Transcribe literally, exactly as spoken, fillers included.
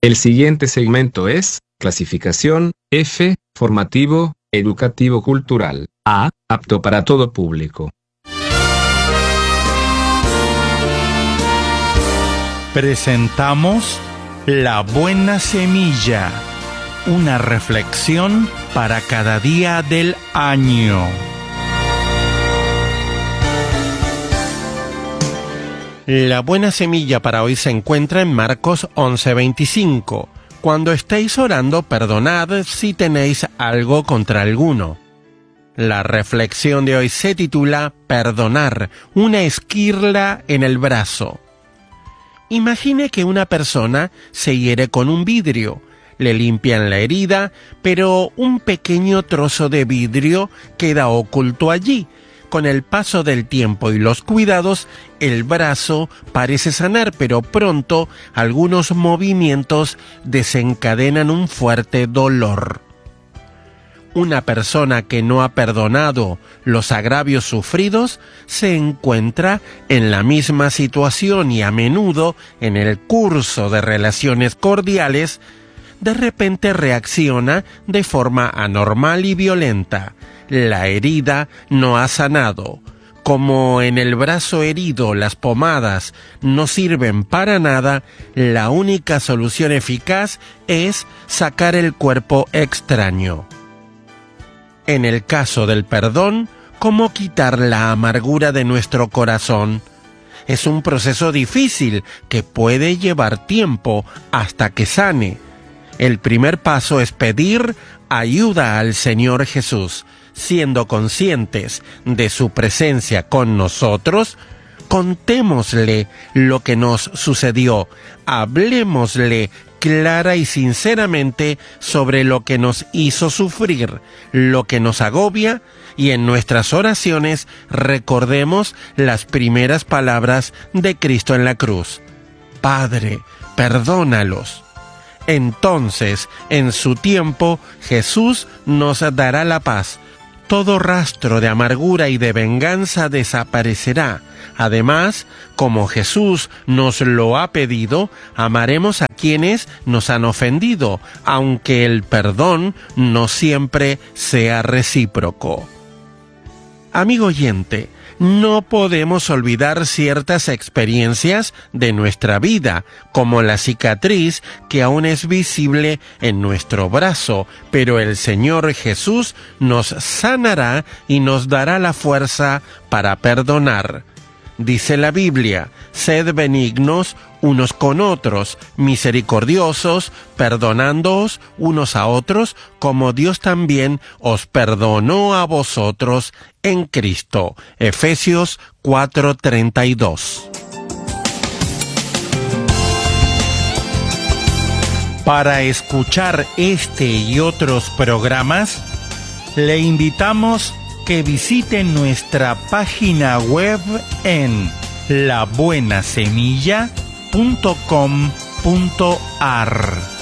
El siguiente segmento es clasificación F, formativo, educativo cultural. A, apto para todo público. Presentamos La Buena Semilla, una reflexión para cada día del año. La buena semilla para hoy se encuentra en Marcos once veinticinco. Cuando estéis orando, perdonad si tenéis algo contra alguno. La reflexión de hoy se titula Perdonar, una esquirla en el brazo. Imagine que una persona se hiere con un vidrio. Le limpian la herida, pero un pequeño trozo de vidrio queda oculto allí. Con el paso del tiempo y los cuidados, el brazo parece sanar, pero pronto algunos movimientos desencadenan un fuerte dolor. Una persona que no ha perdonado los agravios sufridos se encuentra en la misma situación y a menudo, en el curso de relaciones cordiales, de repente reacciona de forma anormal y violenta. La herida no ha sanado. Como en el brazo herido las pomadas no sirven para nada, la única solución eficaz es sacar el cuerpo extraño. En el caso del perdón, ¿cómo quitar la amargura de nuestro corazón? Es un proceso difícil que puede llevar tiempo hasta que sane. El primer paso es pedir ayuda al Señor Jesús. Siendo conscientes de su presencia con nosotros, contémosle lo que nos sucedió, hablémosle clara y sinceramente sobre lo que nos hizo sufrir, lo que nos agobia, y en nuestras oraciones recordemos las primeras palabras de Cristo en la cruz. Padre, perdónalos. Entonces, en su tiempo, Jesús nos dará la paz. Todo rastro de amargura y de venganza desaparecerá. Además, como Jesús nos lo ha pedido, amaremos a quienes nos han ofendido, aunque el perdón no siempre sea recíproco. Amigo oyente, no podemos olvidar ciertas experiencias de nuestra vida, como la cicatriz que aún es visible en nuestro brazo, pero el Señor Jesús nos sanará y nos dará la fuerza para perdonar. Dice la Biblia, sed benignos unos con otros, misericordiosos, perdonándoos unos a otros, como Dios también os perdonó a vosotros en Cristo. Efesios cuatro treinta y dos. Para escuchar este y otros programas, le invitamos que visiten nuestra página web en la buena semilla punto com punto a r.